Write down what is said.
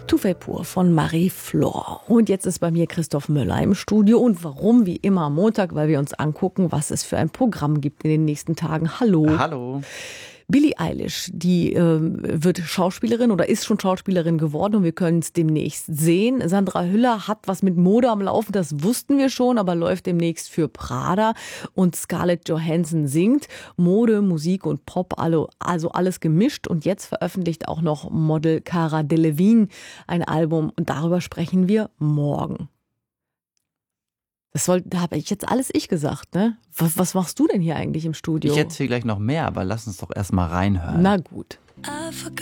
Tout fait pour von Marie-Flore. Und jetzt ist bei mir Christoph Möller im Studio. Und warum? Wie immer am Montag, weil wir uns angucken, was es für ein Programm gibt in den nächsten Tagen. Hallo. Hallo. Billie Eilish, die wird Schauspielerin oder ist schon Schauspielerin geworden und wir können es demnächst sehen. Sandra Hüller hat was mit Mode am Laufen, das wussten wir schon, aber läuft demnächst für Prada. Und Scarlett Johansson singt Mode, Musik und Pop, also alles gemischt. Und jetzt veröffentlicht auch noch Model Cara Delevingne ein Album und darüber sprechen wir morgen. Da habe ich jetzt alles gesagt, ne? Was machst du denn hier eigentlich im Studio? Ich erzähle gleich noch mehr, aber lass uns doch erst mal reinhören. Na gut.